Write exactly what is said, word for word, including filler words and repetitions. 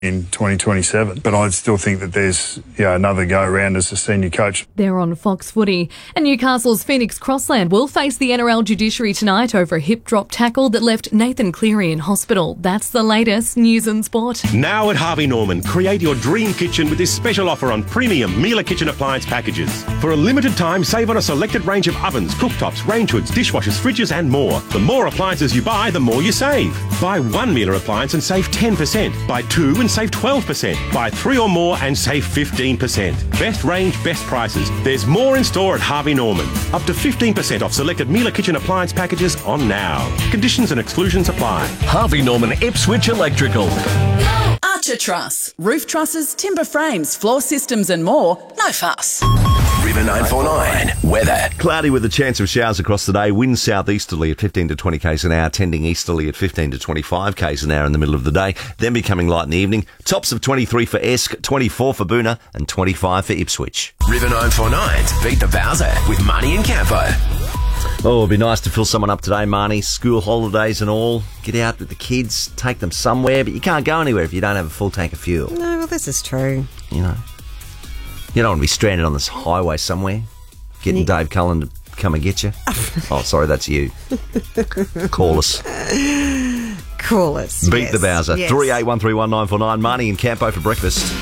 in twenty twenty-seven. But I still think that there's yeah, another go round as a senior coach. They're on Fox Footy. And Newcastle's Phoenix Crossland will face the N R L judiciary tonight over a hip drop tackle that left Nathan Cleary in hospital. That's the latest news and sport. Now at Harvey Norman, create your dream kitchen with this special offer on premium Miele kitchen appliance packages. For a limited time, save on a selected range of ovens, cooktops, range hoods, dishwashers, fridges and more. The more appliances you buy, the more you save. Buy one Miele appliance and save ten percent. Buy two and save twelve percent. Buy three or more and save fifteen percent. Best range, best prices. There's more in store at Harvey Norman. Up to fifteen percent off selected Miele kitchen appliance packages on now. Conditions and exclusions apply. Harvey Norman Ipswich Electrical. Archer Truss. Roof trusses, timber frames, floor systems and more. No fuss. River nine four nine. Weather. Cloudy with a chance of showers across the day. Winds southeasterly at fifteen to twenty k's an hour, tending easterly at fifteen to twenty-five k's an hour in the middle of the day, then becoming light in the evening. Tops of twenty-three for Esk, twenty-four for Boonah and twenty-five for Ipswich. River nine four nine. Beat the Bowser with Marnie and Campo. Oh, it'd be nice to fill someone up today, Marnie. School holidays and all. Get out with the kids, take them somewhere, but you can't go anywhere if you don't have a full tank of fuel. No, well, this is true. You know. You don't want to be stranded on this highway somewhere, getting Dave Cullen to come and get you. Oh, sorry, that's you. Call us. Call us. Beat yes. the Bowser. Yes. three eight one three one nine four nine. Marnie and Campo for breakfast.